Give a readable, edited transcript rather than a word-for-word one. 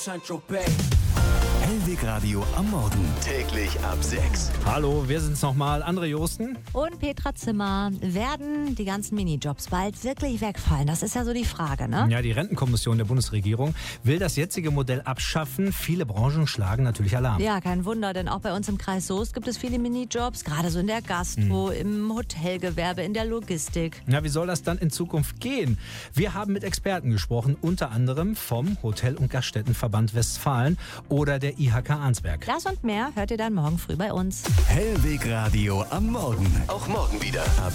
Hellweg Radio am Morgen. Täglich ab 6. Hallo, wir sind's nochmal. André Josten. Und Petra Zimmer. Werden die ganzen Minijobs bald wirklich wegfallen? Das ist ja so die Frage, ne? Ja, die Rentenkommission der Bundesregierung will das jetzige Modell abschaffen. Viele Branchen schlagen natürlich Alarm. Ja, kein Wunder, denn auch bei uns im Kreis Soest gibt es viele Minijobs, gerade so in der Gastro, im Hotelgewerbe, in der Logistik. Ja, wie soll das dann in Zukunft gehen? Wir haben mit Experten gesprochen, unter anderem vom Hotel- und Gaststättenverband Westfalen oder der IHK Arnsberg. Das und mehr hört ihr dann morgen früh bei uns. Hellweg Radio am Morgen. Auch morgen wieder ab